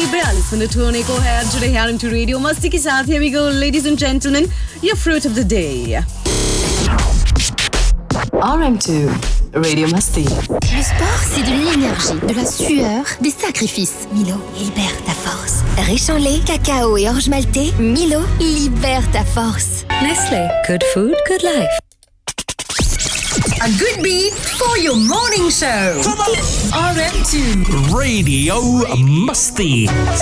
42 होने को है। जुड़े हैं टू रेडियो मस्ती के साथ। Here we go, ladies and gentlemen, your fruit of the day. RM2 Radio Masti. Le sport, c'est de l'énergie, de la sueur, des sacrifices. Milo, libère ta force. Riche en lait, cacao et orge maltais, Milo, libère ta force. Nestlé, good food, good life. A good beat for your morning show. RM2 Radio Masti.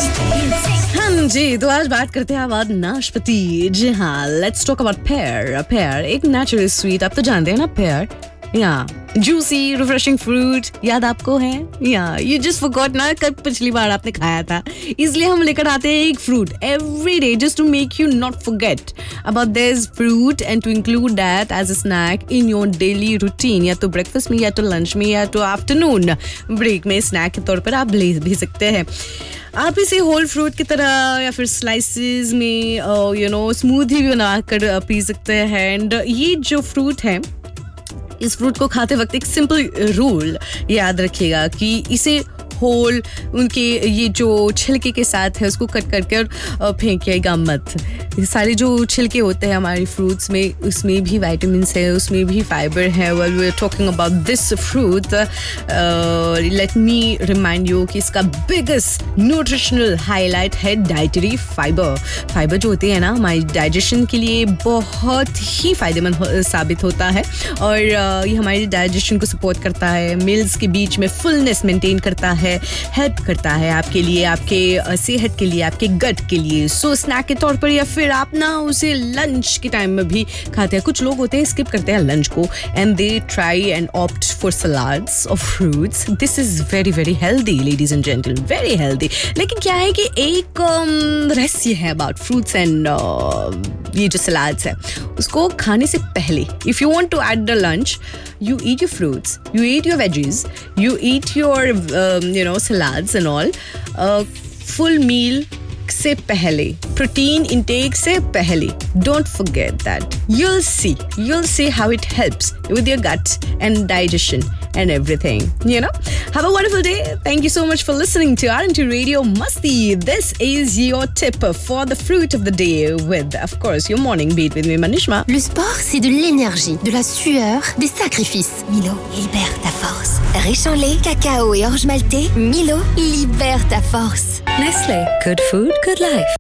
हाँ जी, तो आज बात करते हैं about नाशपाती। जी हाँ, let's talk about pear. Pear एक natural sweet, आप तो जानते हैं ना pear? या juicy, refreshing fruit याद आपको है? या you just forgot ना कब पिछली बार आपने खाया था, इसलिए हम लेकर आते हैं एक fruit every day just to make you not forget about this fruit and to include that as a snack in your daily routine. या तो breakfast में, या तो lunch में, या तो afternoon break में snack के तौर पर आप ले भी सकते हैं। आप इसे होल फ्रूट की तरह या फिर स्लाइसेस में स्मूदी भी बनाकर पी सकते हैं। एंड ये जो फ्रूट है, इस फ्रूट को खाते वक्त एक सिंपल रूल याद रखिएगा कि इसे होल उनके ये जो छिलके के साथ है उसको कट करके और फेंकिएगा मत। सारे जो छिलके होते हैं हमारे फ्रूट्स में, उसमें भी विटामिन्स है, उसमें भी फाइबर है। Well we are talking about this fruit, let me remind you कि इसका बिगेस्ट न्यूट्रिशनल हाईलाइट है डाइटरी फाइबर। फाइबर जो होती है ना, हमारी डाइजेशन के लिए बहुत ही फायदेमंद साबित होता है और ये हमारी डाइजेशन को सपोर्ट करता है, मील्स के बीच में फुलनेस मेंटेन करता है, हेल्प करता है आपके लिए, आपके सेहत के लिए, आपके गट के लिए। सो स्नैक के तौर पर या फिर आप ना उसे लंच के टाइम में भी खाते हैं। कुछ लोग होते हैं स्किप करते हैं लंच को and they try and opt for salads of fruits. This is very very healthy ladies and gentleman, very healthy. लेकिन क्या है कि एक रहस्य है अबाउट फ्रूट्स एंड ये जो सलाड्स है, उसको खाने से पहले if you want to at the lunch, you eat your fruits, you eat your veggies, you eat your salads and all. Full meal से पहले, protein intake से पहले, don't forget that. You'll see how it helps with your gut and digestion and everything, Have a wonderful day. Thank you so much for listening to RM2 Radio Masti. This is your tip for the fruit of the day with, of course, your morning beat with me, Manishma. Le sport, c'est de l'énergie, de la sueur, des sacrifices. Milo, libère ta force. Riche en lait, cacao et orge maltais, Milo, libère ta force. Nestlé, good food, good life.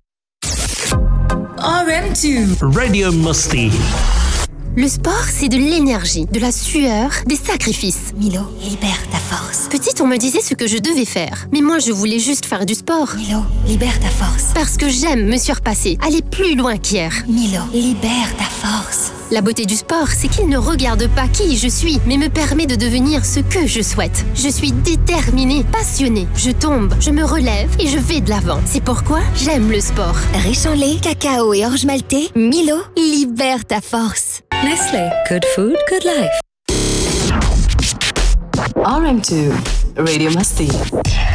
RM2 Radio Masti. Le sport, c'est de l'énergie, de la sueur, des sacrifices. Milo, libère ta force. Petite, on me disait ce que je devais faire. Mais moi, je voulais juste faire du sport. Milo, libère ta force. Parce que j'aime me surpasser, aller plus loin qu'hier. Milo, libère ta force. La beauté du sport, c'est qu'il ne regarde pas qui je suis, mais me permet de devenir ce que je souhaite. Je suis déterminée, passionnée. Je tombe, je me relève et je vais de l'avant. C'est pourquoi j'aime le sport. Riche en lait, cacao et orge maltais, Milo, libère ta force. Nestlé, good food, good life. RM2 Radio Masti.